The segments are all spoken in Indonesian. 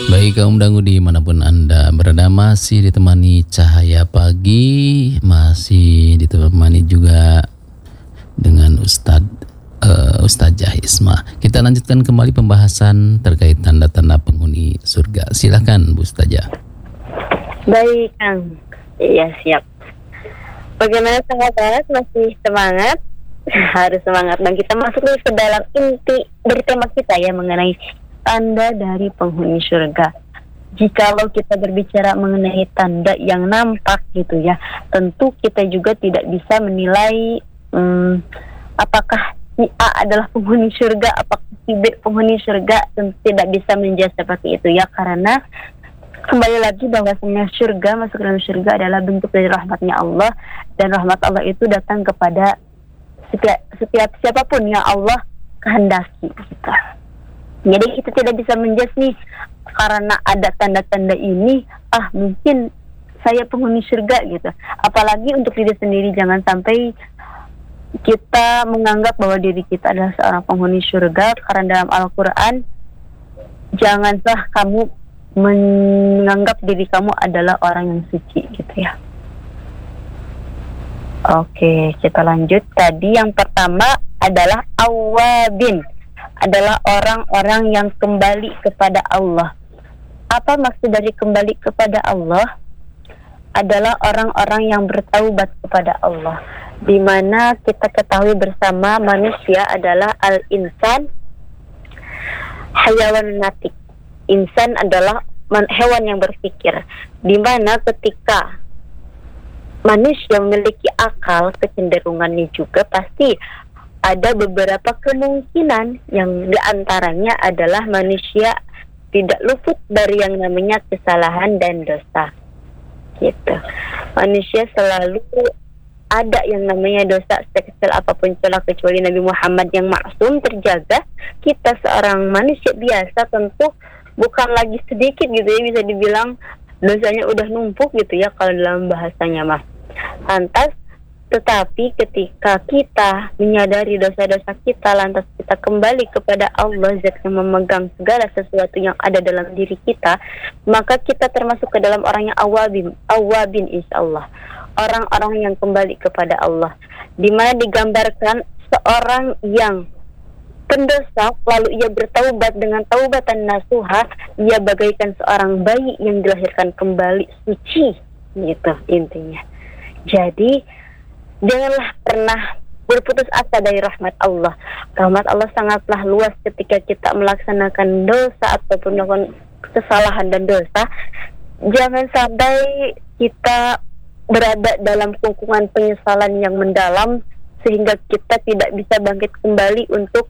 Baik kaum dangu dimanapun Anda berada, masih ditemani Cahaya Pagi, masih ditemani juga dengan Ustazah Isma. Kita lanjutkan kembali pembahasan terkait tanda-tanda penghuni surga. Silakan Bu Ustazah. Baik Kang, iya siap. Bagaimana sahabat, masih semangat? Harus semangat, dan kita masuk ke dalam inti dari tema kita ya, mengenai tanda dari penghuni surga. Jikalau kita berbicara mengenai tanda yang nampak gitu ya, tentu kita juga tidak bisa menilai apakah si A adalah penghuni surga, apakah si B penghuni surga. Tentu tidak bisa menjawab seperti itu ya, karena kembali lagi bahwasanya surga, masuk dalam surga adalah bentuk dari rahmatnya Allah, dan rahmat Allah itu datang kepada setiap siapapun yang Allah kehendaki kita. Jadi kita tidak bisa menjudge nih karena ada tanda-tanda ini, mungkin saya penghuni surga gitu. Apalagi untuk diri sendiri, jangan sampai kita menganggap bahwa diri kita adalah seorang penghuni surga, karena dalam Al-Quran, janganlah kamu menganggap diri kamu adalah orang yang suci gitu ya. Oke, kita lanjut. Tadi yang pertama adalah awabin, adalah orang-orang yang kembali kepada Allah. Apa maksud dari kembali kepada Allah? Adalah orang-orang yang bertaubat kepada Allah, di mana kita ketahui bersama manusia adalah al-insan hayawan natik. Insan adalah hewan yang berpikir, di mana ketika manusia memiliki akal, kecenderungannya juga pasti ada beberapa kemungkinan, yang diantaranya adalah manusia tidak luput dari yang namanya kesalahan dan dosa gitu. Manusia selalu ada yang namanya dosa, sekecil apapun celah, kecuali Nabi Muhammad yang maksum terjaga. Kita seorang manusia biasa tentu bukan lagi sedikit gitu ya, bisa dibilang dosanya udah numpuk gitu ya kalau dalam bahasanya mah. Lantas tetapi ketika kita menyadari dosa-dosa kita, lantas kita kembali kepada Allah, Zat yang memegang segala sesuatu yang ada dalam diri kita, maka kita termasuk ke dalam orang yang awabin insyaallah, orang-orang yang kembali kepada Allah, di mana digambarkan seorang yang pendosa lalu ia bertaubat dengan taubatan nasuha, ia bagaikan seorang bayi yang dilahirkan kembali suci gitu intinya. Jadi janganlah pernah berputus asa dari rahmat Allah. Rahmat Allah sangatlah luas ketika kita melaksanakan dosa ataupun melakukan kesalahan dan dosa. Jangan sampai kita berada dalam kungkungan penyesalan yang mendalam, sehingga kita tidak bisa bangkit kembali untuk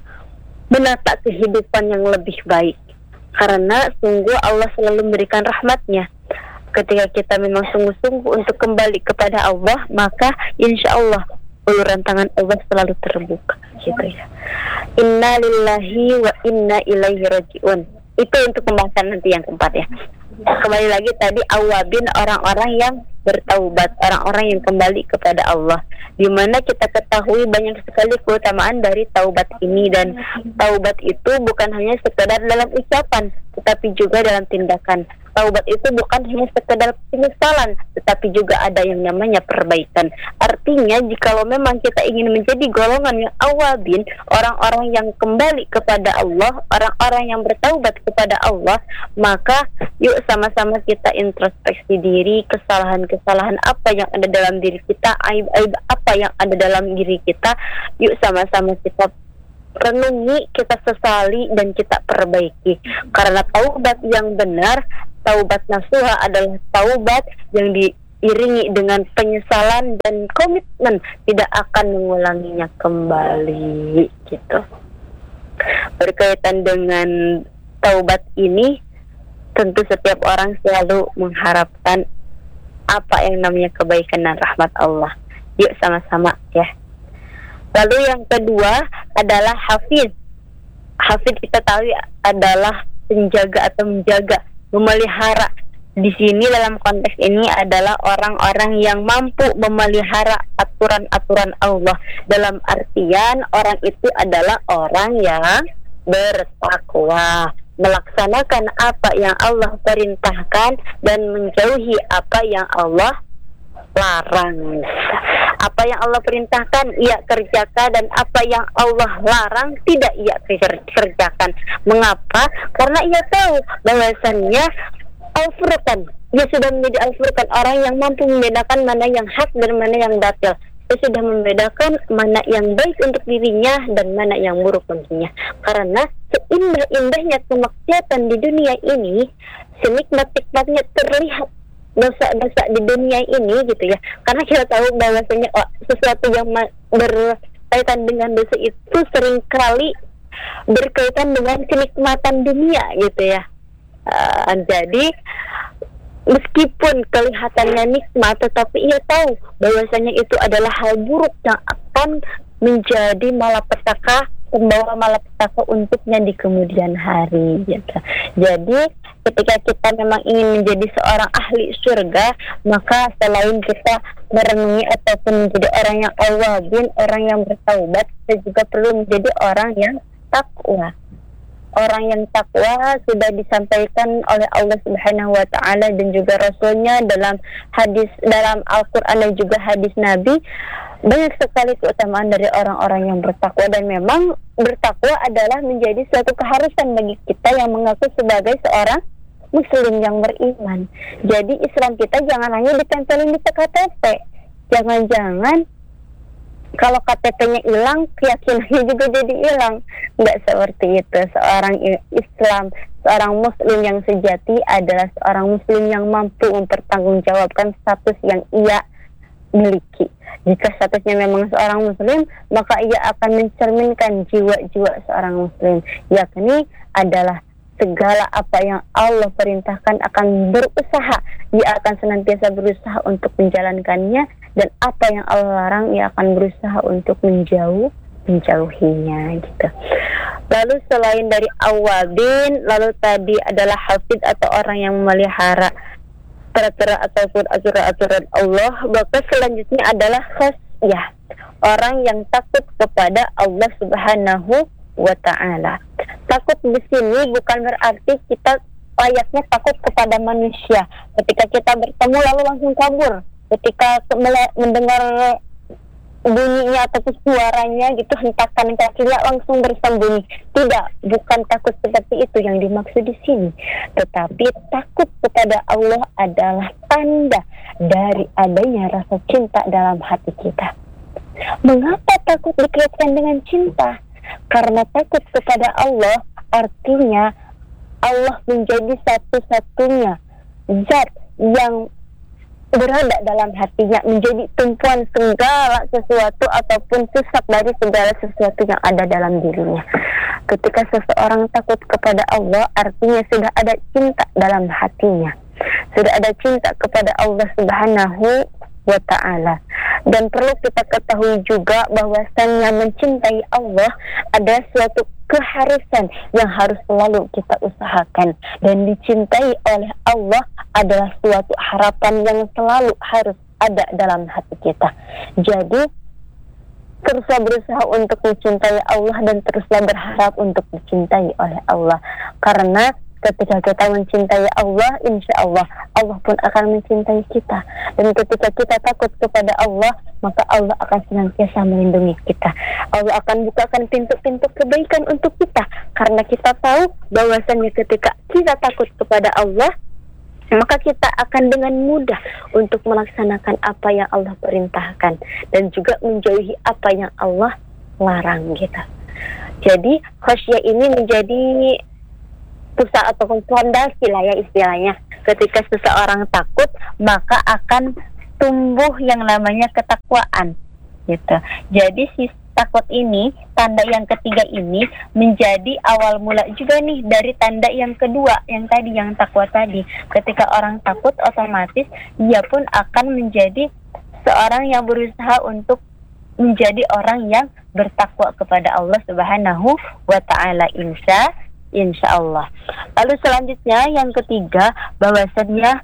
menata kehidupan yang lebih baik. Karena sungguh Allah selalu memberikan rahmatnya. Ketika kita memang sungguh-sungguh untuk kembali kepada Allah, maka insya Allah uluran tangan Allah selalu terbuka gitu ya. Inna lillahi wa inna ilaihi raji'un. Itu untuk pembahasan nanti yang keempat ya. Kembali lagi tadi awabin, orang-orang yang bertaubat, orang-orang yang kembali kepada Allah, di mana kita ketahui banyak sekali keutamaan dari taubat ini. Dan taubat itu bukan hanya sekedar dalam ucapan, tetapi juga dalam tindakan. Taubat itu bukan hanya sekedar penyesalan, tetapi juga ada yang namanya perbaikan. Artinya jikalau memang kita ingin menjadi golongan yang awabin, orang-orang yang kembali kepada Allah, orang-orang yang bertaubat kepada Allah, maka yuk sama-sama kita introspeksi diri, kesalahan-kesalahan apa yang ada dalam diri kita, aib-aib apa yang ada dalam diri kita, yuk sama-sama kita renungi, kita sesali, dan kita perbaiki. Karena taubat yang benar, taubat nasuha adalah taubat yang diiringi dengan penyesalan dan komitmen tidak akan mengulanginya kembali gitu. Berkaitan dengan taubat ini, tentu setiap orang selalu mengharapkan apa yang namanya kebaikan dan rahmat Allah. Yuk sama-sama ya. Lalu yang kedua adalah hafiz. Hafiz kita tahu adalah penjaga atau menjaga, memelihara. Di sini dalam konteks ini adalah orang-orang yang mampu memelihara aturan-aturan Allah. Dalam artian orang itu adalah orang yang bertakwa. melaksanakan apa yang Allah perintahkan dan menjauhi apa yang Allah larang. Apa yang Allah perintahkan ia kerjakan, dan apa yang Allah larang tidak ia kerjakan. Mengapa? Karena ia tahu bahwasannya Al-Furqan, dia sudah menjadi Al-Furqan, orang yang mampu membedakan mana yang hak dan mana yang batil. Dia sudah membedakan mana yang baik untuk dirinya dan mana yang buruk baginya. Karena seindah-indahnya kemaksiatan di dunia ini, senikmat-nikmatnya terlihat dosa-dosa di dunia ini gitu ya. Karena kita tahu bahwasanya sesuatu yang berkaitan dengan dosa itu seringkali berkaitan dengan kenikmatan dunia gitu ya. Jadi meskipun kelihatannya nikmat, tetapi ia tahu bahwasanya itu adalah hal buruk yang akan menjadi malapetaka, membawa malapetaka untuknya di kemudian hari gitu. Jadi ketika kita memang ingin menjadi seorang ahli surga, maka selain kita merenungi ataupun menjadi orang yang awabin, orang yang bertaubat, kita juga perlu menjadi orang yang takwa. Orang yang takwa sudah disampaikan oleh Allah Subhanahu wa taala dan juga Rasulnya dalam hadis, dalam Al-Qur'an dan juga hadis Nabi. Banyak sekali keutamaan dari orang-orang yang bertakwa, dan memang bertakwa adalah menjadi suatu keharusan bagi kita yang mengaku sebagai seorang muslim yang beriman. Jadi Islam kita jangan hanya ditempelin di KTP. Jangan-jangan kalau KTP-nya hilang, keyakinannya juga jadi hilang. Nggak seperti itu. Seorang Islam, seorang muslim yang sejati adalah seorang muslim yang mampu mempertanggungjawabkan status yang ia miliki. Jika statusnya memang seorang muslim, maka ia akan mencerminkan jiwa-jiwa seorang muslim, yakni adalah segala apa yang Allah perintahkan akan berusaha, ia akan senantiasa berusaha untuk menjalankannya, dan apa yang Allah larang ia akan berusaha untuk menjauhinya gitu. Lalu selain dari awabin, lalu tadi adalah hafid atau orang yang memelihara peraturan ataupun aturan-aturan Allah. Maka selanjutnya adalah khasyah, orang yang takut kepada Allah Subhanahu wa ta'ala. Takut di sini bukan berarti kita layaknya takut kepada manusia. Ketika kita bertemu lalu langsung kabur. Ketika mendengar bunyinya ataupun suaranya gitu, hentakan kakinya langsung bersembunyi. Tidak, bukan takut seperti itu yang dimaksud di sini. Tetapi takut kepada Allah adalah tanda dari adanya rasa cinta dalam hati kita. Mengapa takut dikaitkan dengan cinta? Karena takut kepada Allah artinya Allah menjadi satu-satunya zat yang berada dalam hatinya, menjadi tumpuan segala sesuatu ataupun pusat dari segala sesuatu yang ada dalam dirinya. Ketika seseorang takut kepada Allah, artinya sudah ada cinta dalam hatinya, sudah ada cinta kepada Allah Subhanahu wa ta'ala. Dan perlu kita ketahui juga bahwasannya mencintai Allah ada suatu keharusan yang harus selalu kita usahakan, dan dicintai oleh Allah adalah suatu harapan yang selalu harus ada dalam hati kita. Jadi teruslah berusaha untuk mencintai Allah dan teruslah berharap untuk dicintai oleh Allah, karena ketika kita mencintai Allah, insya Allah Allah pun akan mencintai kita. Dan ketika kita takut kepada Allah, maka Allah akan senantiasa melindungi kita. Allah akan bukakan pintu-pintu kebaikan untuk kita, karena kita tahu bahwasannya ketika kita takut kepada Allah, maka kita akan dengan mudah untuk melaksanakan apa yang Allah perintahkan dan juga menjauhi apa yang Allah larang kita. Jadi khasyah ini menjadi pusat ataupun fondasi lah ya istilahnya. Ketika seseorang takut, maka akan tumbuh yang namanya ketakwaan gitu. Jadi si takut ini, tanda yang ketiga ini menjadi awal mula juga nih dari tanda yang kedua, yang tadi, yang takwa tadi. Ketika orang takut, otomatis dia pun akan menjadi seorang yang berusaha untuk menjadi orang yang bertakwa kepada Allah Subhanahu wa ta'ala, insya Allah. Lalu selanjutnya yang ketiga, bahwasannya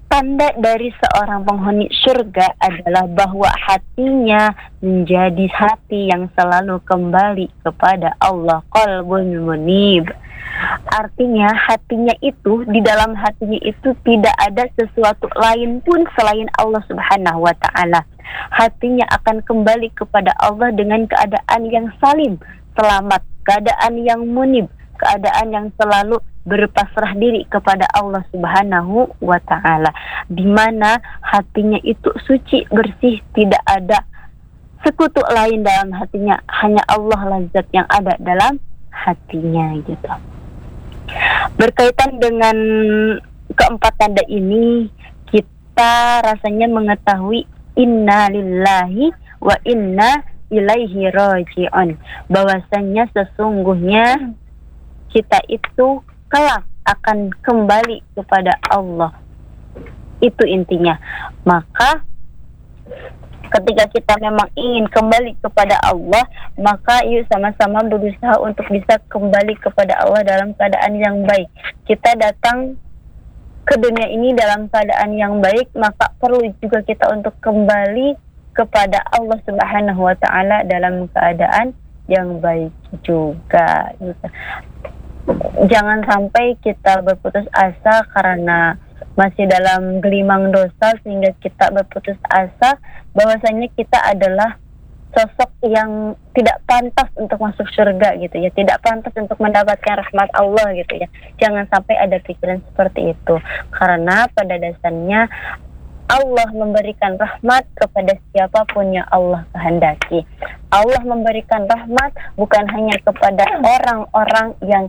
tanda dari seorang penghuni surga adalah bahwa hatinya menjadi hati yang selalu kembali kepada Allah, qalbun munib. Artinya hatinya itu, di dalam hatinya itu tidak ada sesuatu lain pun selain Allah Subhanahu wa ta'ala. Hatinya akan kembali kepada Allah dengan keadaan yang salim, selamat, keadaan yang munib, keadaan yang selalu berpasrah diri kepada Allah Subhanahu wa ta'ala, di mana hatinya itu suci, bersih, tidak ada sekutu lain dalam hatinya, hanya Allah lazat yang ada dalam hatinya gitu. Berkaitan dengan keempat tanda ini, kita rasanya mengetahui inna lillahi wa inna ilaihi raji'un, bahwasanya sesungguhnya kita itu kelak akan kembali kepada Allah. Itu intinya. Maka ketika kita memang ingin kembali kepada Allah, maka yuk sama-sama berusaha untuk bisa kembali kepada Allah dalam keadaan yang baik. Kita datang ke dunia ini dalam keadaan yang baik, maka perlu juga kita untuk kembali kepada Allah Subhanahu wa ta'ala dalam keadaan yang baik juga gitu. Jangan sampai kita berputus asa karena masih dalam gelimang dosa sehingga kita berputus asa bahwasanya kita adalah sosok yang tidak pantas untuk masuk surga gitu ya, tidak pantas untuk mendapatkan rahmat Allah gitu ya. Jangan sampai ada pikiran seperti itu, karena pada dasarnya Allah memberikan rahmat kepada siapapun yang Allah kehendaki. Allah memberikan rahmat bukan hanya kepada orang-orang yang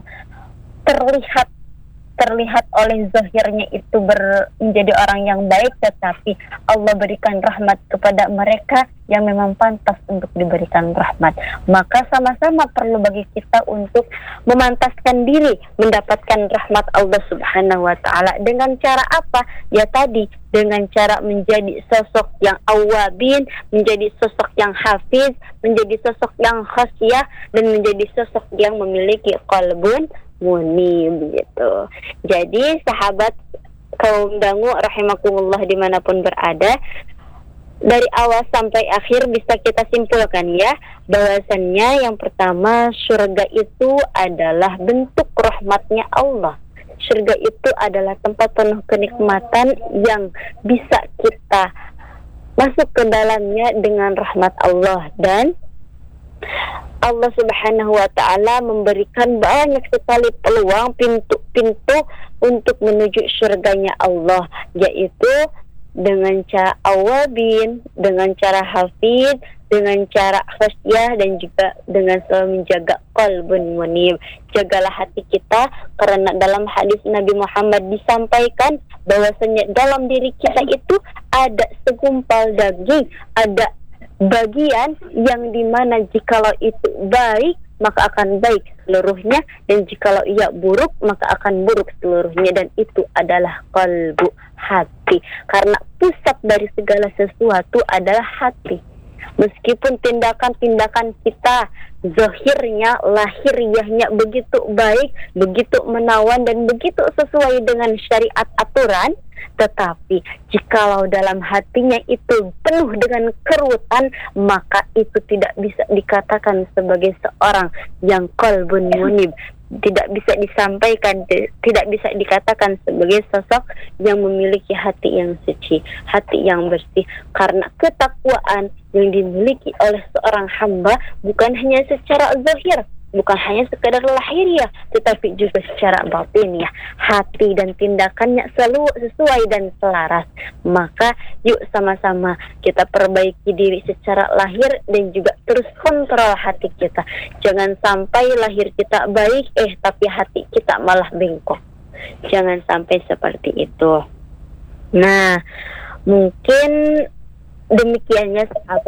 terlihat oleh zahirnya itu menjadi orang yang baik, tetapi Allah berikan rahmat kepada mereka yang memang pantas untuk diberikan rahmat. Maka sama-sama perlu bagi kita untuk memantaskan diri mendapatkan rahmat Allah Subhanahu wa ta'ala. Dengan cara apa? Ya tadi, dengan cara menjadi sosok yang awabin, menjadi sosok yang hafiz, menjadi sosok yang khasyah, dan menjadi sosok yang memiliki qalbun munib gitu. Jadi sahabat kaum dangu rahimakumullah dimanapun berada, dari awal sampai akhir bisa kita simpulkan ya, bahwasannya yang pertama, surga itu adalah bentuk rahmatnya Allah. Surga itu adalah tempat penuh kenikmatan yang bisa kita masuk ke dalamnya dengan rahmat Allah, dan Allah Subhanahu wa ta'ala memberikan banyak sekali peluang, pintu-pintu untuk menuju surganya Allah, yaitu dengan cara awabin, dengan cara hafid, dengan cara khasyah, dan juga dengan selalu menjaga qalbun munib. Jagalah hati kita, karena dalam hadis Nabi Muhammad disampaikan bahwasanya dalam diri kita itu ada segumpal daging, ada bagian yang dimana jikalau itu baik maka akan baik seluruhnya, dan jikalau ia buruk maka akan buruk seluruhnya, dan itu adalah qalbu, hati. Karena pusat dari segala sesuatu adalah hati. Meskipun tindakan-tindakan kita zahirnya, lahiriahnya begitu baik, begitu menawan, dan begitu sesuai dengan syariat aturan, tetapi jikalau dalam hatinya itu penuh dengan kerutan, maka itu tidak bisa dikatakan sebagai seorang yang qalbun munib. Tidak bisa disampaikan, tidak bisa dikatakan sebagai sosok yang memiliki hati yang suci, hati yang bersih. Karena ketakwaan yang dimiliki oleh seorang hamba bukan hanya secara zahir, bukan hanya sekadar lahiriah, tetapi juga secara batiniah. Hati dan tindakannya selalu sesuai dan selaras. Maka yuk sama-sama kita perbaiki diri secara lahir dan juga terus kontrol hati kita. Jangan sampai lahir kita baik, tapi hati kita malah bengkok. Jangan sampai seperti itu. Nah, mungkin demikiannya sahabat